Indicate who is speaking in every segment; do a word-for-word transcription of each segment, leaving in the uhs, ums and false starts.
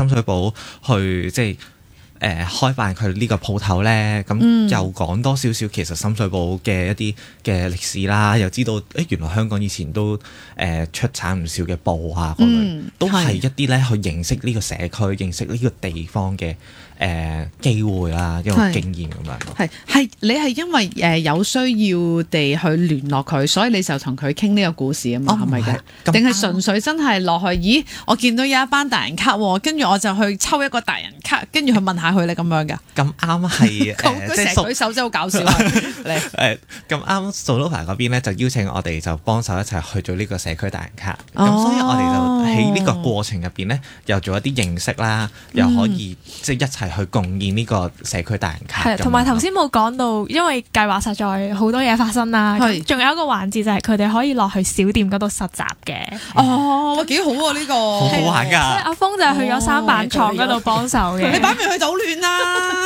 Speaker 1: 深水埗去即係。誒、呃、開辦佢呢個鋪頭咧，咁又講多少少其實深水埗嘅一啲嘅歷史啦，又知道誒原來香港以前都誒、呃、出產唔少嘅布啊，嗰類、嗯、都係一啲咧去認識呢個社區、認識呢個地方嘅誒、呃、機會啦，一個經驗咁樣。
Speaker 2: 係係你係因為誒有需要地去聯絡佢，所以你就同佢傾呢個故事啊嘛，係咪嘅？定係純粹真係落去？咦，我見到有一班大人卡，跟住我就去抽一個大人卡，跟住去問下。佢你咁樣㗎？咁啱係誒，即係舉手真係好搞笑啊！誒咁啱 Solova 嗰邊咧就邀請我哋就幫手一齊去做呢個社區大人卡，咁、哦、所以我哋就喺呢個過程入邊咧，又做一啲認識啦，又可以、嗯、即係一齊去共建呢個社區大人卡。
Speaker 3: 係，同埋頭先冇講到，因為計劃實在好多嘢發生啦。係，仲有一個環節就係佢哋可以落去小店嗰度實習嘅。
Speaker 2: 哦，幾好啊！呢、呢個
Speaker 1: 好好玩㗎。
Speaker 3: 阿峰就係去咗三板廠嗰度幫手嘅。
Speaker 2: 你擺明去到亂啦！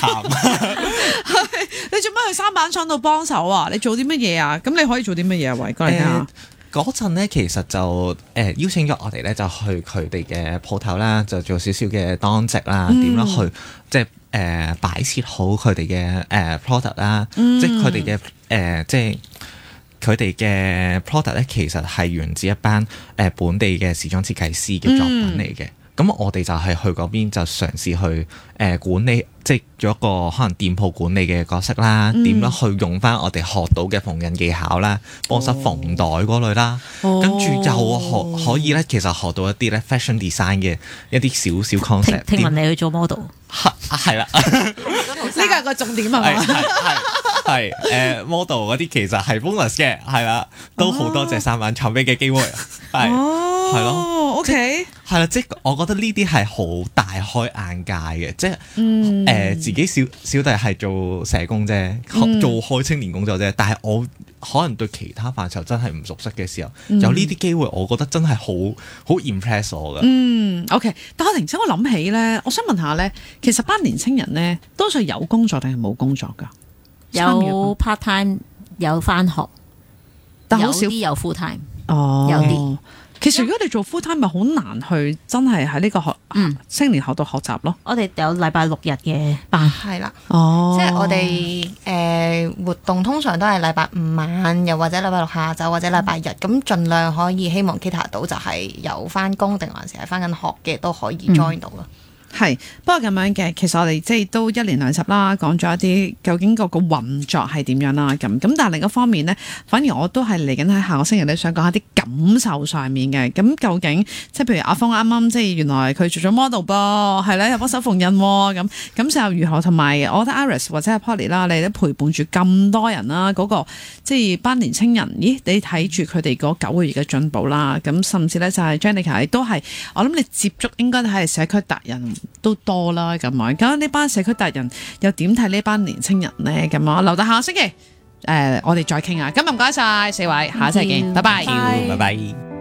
Speaker 2: 你做乜去三板廠度幫手啊？你做啲乜嘢啊？咁你可以做啲乜嘢啊？維哥嚟聽。
Speaker 1: 嗰陣咧，其實就誒、呃、邀請咗我哋咧，就去佢哋嘅鋪頭啦，就做少少嘅當值啦，點、嗯、樣去即係誒擺設好佢哋嘅誒 product 啦，嗯、即係佢哋嘅誒即係佢哋嘅 product 咧，其實係源自一班誒本地嘅時裝設計師嘅作品嚟嘅。咁、嗯、我哋就係去嗰邊就嘗試去誒、呃、管理，即係做一個可能店鋪管理嘅角色啦。點、嗯、樣去用翻我哋學到嘅縫紉技巧啦，幫手縫袋嗰類啦。哦、跟住又學可以咧，其實學到一啲咧 fashion design 嘅一啲少少 concept。
Speaker 4: 聽聞你去做 model？
Speaker 1: 係係啦，
Speaker 2: 呢個係個重點係咪？
Speaker 1: 係誒、呃、model 嗰啲其實係 bonus 嘅，係啦，都好多謝三板廠俾嘅機會，係係咯。
Speaker 2: OK，
Speaker 1: 係啦，即係我覺得呢啲係好大開眼界嘅，即係誒、嗯呃、自己小小弟係做社工啫，嗯、做開青年工作啫，但係我可能對其他範疇真係唔熟悉嘅時候，嗯、有呢啲機會，我覺得真係好好 impress 我㗎。
Speaker 2: 嗯 OK，但係突然之間我諗起咧，我想問下咧，其實班年青人咧，多數有工作定係冇工作㗎？
Speaker 4: 有 part time， 有返學，但好少有啲有 full time。
Speaker 2: 哦，
Speaker 4: 有啲。
Speaker 2: 其實如果你做 full time 咪好難去真係喺呢個學、嗯、青年學度學習咯。
Speaker 4: 我哋有禮拜六日嘅班，
Speaker 5: 係啦，
Speaker 2: 哦，
Speaker 5: 即係我哋誒、呃、活動通常都係禮拜五晚，又或者禮拜六下晝或者禮拜日，咁盡量可以希望 cater 到就係有返工定還是係返緊學嘅都可以 join 到咯。嗯
Speaker 2: 係，不過咁樣嘅，其實我哋即係都一連兩集啦，講咗一啲究竟個個運作係點樣啦，咁咁但係另一方面呢，反而我都係嚟緊喺下個星期咧，想講下啲感受上面嘅。咁究竟即係譬如阿峰啱啱即係原來佢做咗 model 噃，係咧又幫手縫紉喎，咁感受又如何？同埋我覺得 Iris 或者係 Polly 啦，你哋陪伴住咁多人啦，嗰、那個即係班年青人，咦？你睇住佢哋嗰九個月嘅進步啦，咁甚至咧就係 Janica 都係，我諗你接觸應該係社區達人。都多啦咁啊！咁呢班社區達人又點睇呢班年青人呢？咁啊，留到下個星期，誒、呃，我哋再傾啊！今日唔該晒四位，下一次見，拜拜，
Speaker 1: 拜拜。